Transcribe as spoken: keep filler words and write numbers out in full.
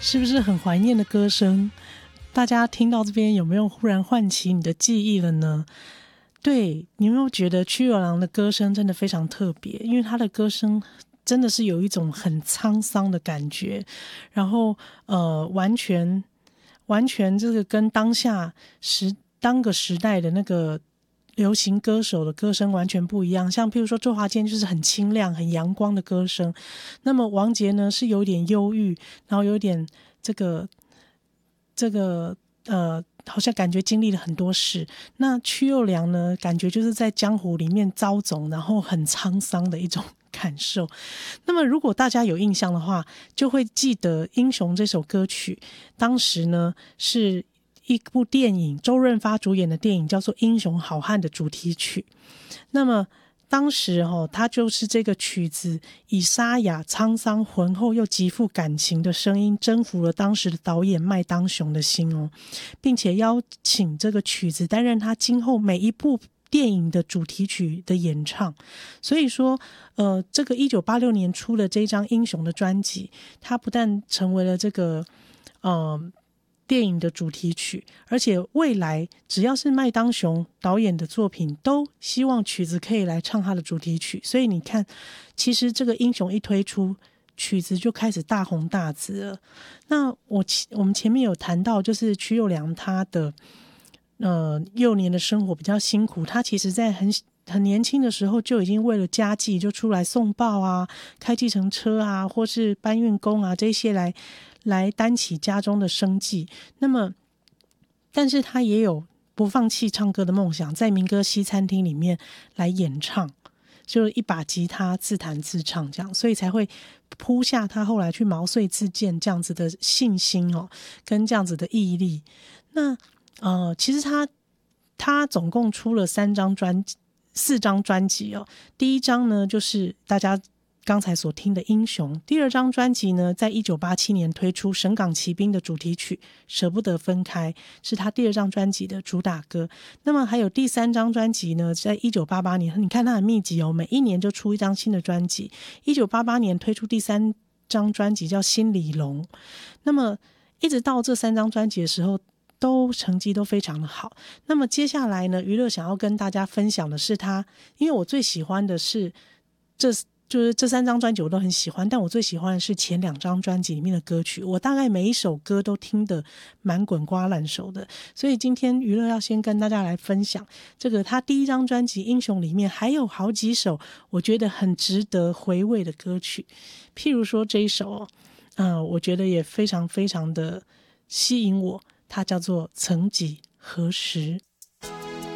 是不是很怀念的歌声？大家听到这边有没有忽然唤起你的记忆了呢？对，你有没有觉得曲友郎的歌声真的非常特别？因为他的歌声真的是有一种很沧桑的感觉，然后呃，完全完全这个跟当下时当个时代的那个流行歌手的歌声完全不一样。像譬如说周华健就是很清亮很阳光的歌声，那么王杰呢是有点忧郁，然后有点这个这个呃好像感觉经历了很多事。那曲又良呢，感觉就是在江湖里面遭总，然后很沧桑的一种感受。那么如果大家有印象的话，就会记得《英雄》这首歌曲，当时呢是一部电影，周润发主演的电影叫做《英雄好汉》的主题曲。那么当时哦，他就是这个曲子以沙哑、沧桑、浑厚又极富感情的声音，征服了当时的导演麦当雄的心哦，并且邀请这个曲子担任他今后每一部电影的主题曲的演唱。所以说，呃，这个一九八六年出的这张《英雄》的专辑，它不但成为了这个呃电影的主题曲，而且未来只要是麦当雄导演的作品，都希望曲子可以来唱他的主题曲。所以你看，其实这个英雄一推出，曲子就开始大红大紫了。那我我们前面有谈到，就是曲友良他的呃幼年的生活比较辛苦，他其实在很很年轻的时候就已经为了家计就出来送报啊、开计程车啊，或是搬运工啊这些来来担起家中的生计。那么但是他也有不放弃唱歌的梦想，在民歌西餐厅里面来演唱，就一把吉他自弹自唱这样，所以才会铺下他后来去毛遂自荐这样子的信心哦，跟这样子的毅力。那呃，其实他他总共出了三张专辑四张专辑哦。第一张呢就是大家刚才所听的《英雄》，第二张专辑呢在一九八七年推出《神港奇兵》的主题曲《舍不得分开》，是他第二张专辑的主打歌。那么还有第三张专辑呢，在一九八八年，你看他很密集哦，每一年就出一张新的专辑。一九八八年推出第三张专辑叫《新里龙》，那么一直到这三张专辑的时候都成绩都非常的好。那么接下来呢，娱乐想要跟大家分享的是他，因为我最喜欢的是这就是这三张专辑我都很喜欢，但我最喜欢的是前两张专辑里面的歌曲，我大概每一首歌都听得满滚瓜烂熟的。所以今天娱乐要先跟大家来分享这个他第一张专辑《英雄》里面还有好几首我觉得很值得回味的歌曲。譬如说这一首呃，我觉得也非常非常的吸引我，它叫做曾几何时。